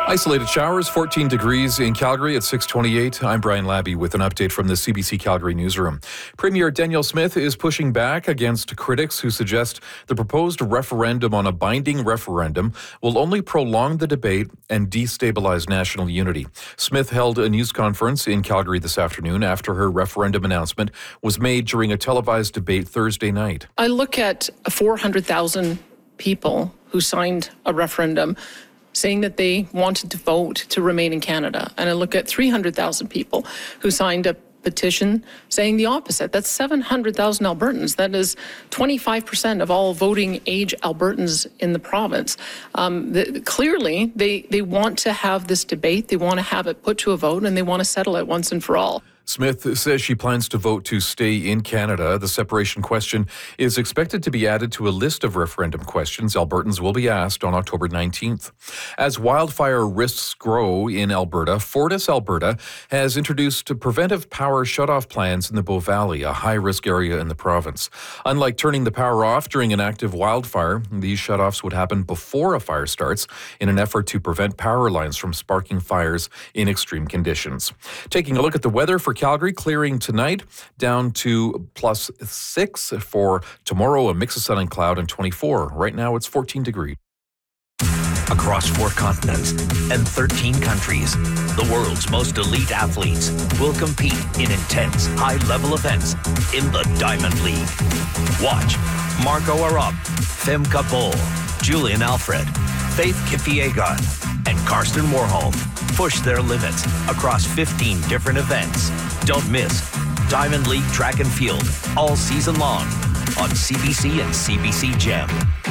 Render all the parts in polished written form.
Isolated showers, 14 degrees in Calgary at 6:28. I'm Brian Labby with an update from the CBC Calgary newsroom. Premier Danielle Smith is pushing back against critics who suggest the proposed referendum on a binding referendum will only prolong the debate and destabilize national unity. Smith held a news conference in Calgary this afternoon after her referendum announcement was made during a televised debate Thursday night. I look at 400,000 people who signed a referendum saying that they wanted to vote to remain in Canada. And I look at 300,000 people who signed a petition saying the opposite. That's 700,000 Albertans. That is 25% of all voting age Albertans in the province. Clearly, they want to have this debate. They want to have it put to a vote, and they want to settle it once and for all. Smith says she plans to vote to stay in Canada. The separation question is expected to be added to a list of referendum questions Albertans will be asked on October 19th. As wildfire risks grow in Alberta, Fortis Alberta has introduced preventive power shutoff plans in the Bow Valley, a high-risk area in the province. Unlike turning the power off during an active wildfire, these shutoffs would happen before a fire starts in an effort to prevent power lines from sparking fires in extreme conditions. Taking a look at the weather for Calgary, clearing tonight, down to +6 for tomorrow, a mix of sun and cloud, and 24. Right now, it's 14 degrees. Across 4 continents and 13 countries, the world's most elite athletes will compete in intense, high-level events in the Diamond League. Watch Marco Arop, Femke Bol, Julian Alfred, Faith Kipyegon, and Karsten Warholm push their limits across 15 different events. Don't miss Diamond League Track and Field all season long on CBC and CBC Gem.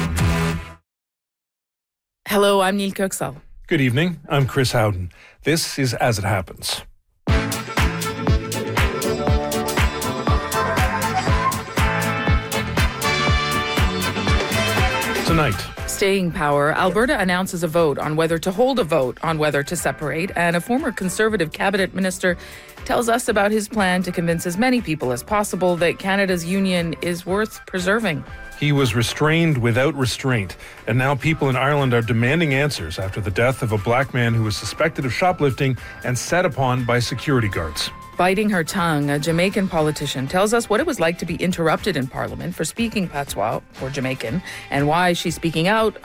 Hello, I'm Neil Kirksall. Good evening, I'm Chris Howden. This is As It Happens. Tonight, Staying power, Alberta announces a vote on whether to hold a vote on whether to separate, and a former Conservative cabinet minister tells us about his plan to convince as many people as possible that Canada's union is worth preserving. he was restrained without restraint, and now people in Ireland are demanding answers after the death of a black man who was suspected of shoplifting and set upon by security guards. Biting her tongue, a Jamaican politician tells us what it was like to be interrupted in Parliament for speaking patois, or Jamaican, and why she's speaking out